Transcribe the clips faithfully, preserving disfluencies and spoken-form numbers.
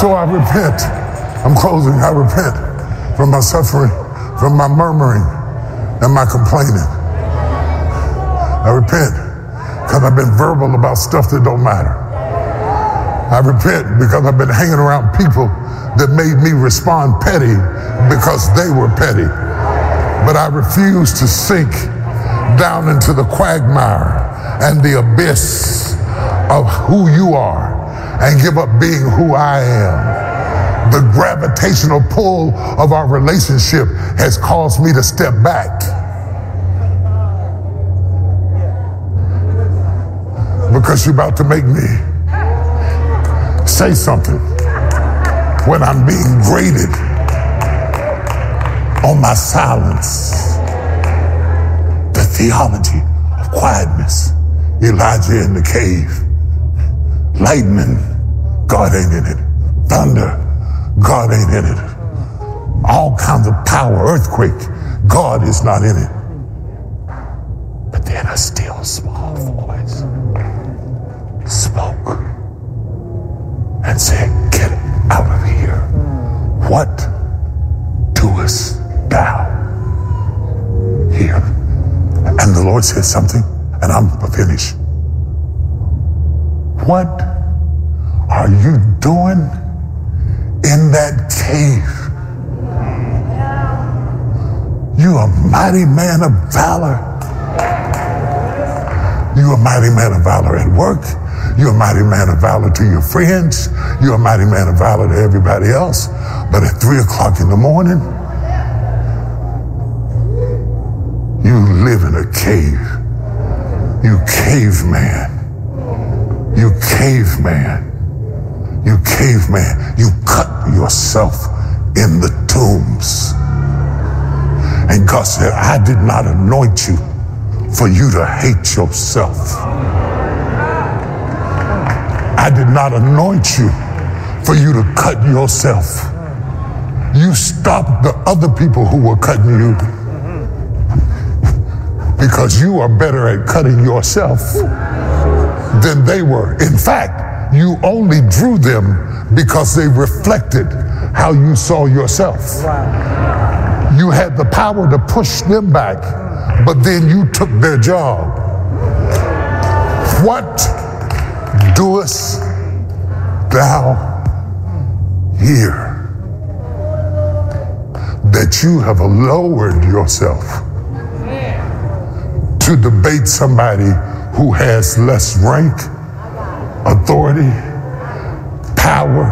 So I repent. I'm closing. I repent from my suffering, from my murmuring, and my complaining. I repent because I've been verbal about stuff that don't matter. I repent because I've been hanging around people that made me respond petty because they were petty. But I refuse to sink down into the quagmire and the abyss of who you are and give up being who I am. The gravitational pull of our relationship has caused me to step back. Because you're about to make me say something when I'm being graded on my silence. The theology of quietness. Elijah in the cave. Lightning, God ain't in it. Thunder, God ain't in it. All kinds of power, earthquake, God is not in it. But then a still small voice spoke and said, get out of here. What doest thou here? And the Lord said something, and I'm finished. What are you doing in that cave? You a mighty man of valor. You a mighty man of valor at work. You're a mighty man of valor to your friends. You're a mighty man of valor to everybody else. But at three o'clock in the morning, you live in a cave. You caveman. You caveman. You caveman. You cut yourself in the tombs. And God said, I did not anoint you for you to hate yourself. I did not anoint you for you to cut yourself. You stopped the other people who were cutting you because you are better at cutting yourself than they were. In fact, you only drew them because they reflected how you saw yourself. You had the power to push them back, but then you took their job. What doest thou here? That you have lowered yourself to debate somebody who has less rank, authority, power,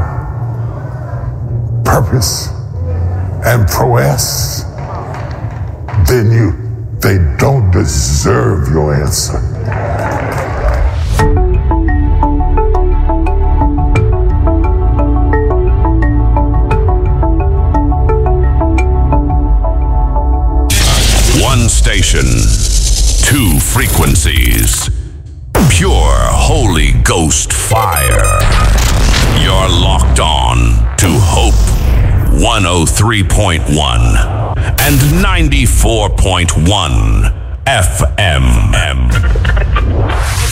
purpose, and prowess than you. They don't deserve your answer. One station, two frequencies, pure Holy Ghost fire. You're locked on to Hope one oh three point one and ninety-four point one F M.